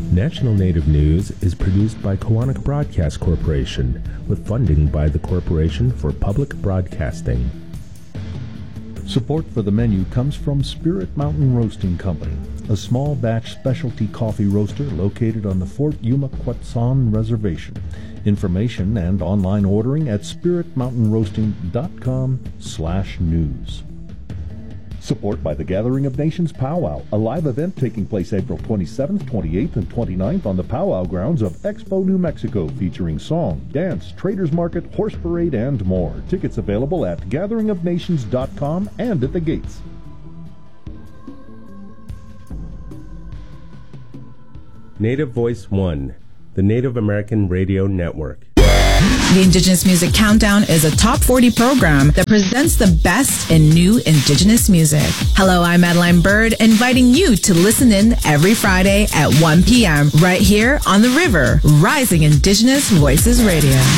National Native News is produced by Koahnic Broadcast Corporation with funding by the Corporation for Public Broadcasting. Support for the menu comes from Spirit Mountain Roasting Company, a small batch specialty coffee roaster located on the Fort Yuma Quetzon Reservation. Information and online ordering at spiritmountainroasting.com/news. Support by the Gathering of Nations Powwow, a live event taking place April 27th, 28th, and 29th on the powwow grounds of Expo, New Mexico, featuring song, dance, traders market, horse parade, and more. Tickets available at gatheringofnations.com and at the gates. Native Voice One, the Native American Radio Network. The Indigenous Music Countdown is a top 40 program that presents the best in new Indigenous music. Hello, I'm Madeline Bird, inviting you to listen in every Friday at 1 p.m. right here on The River, Rising Indigenous Voices Radio.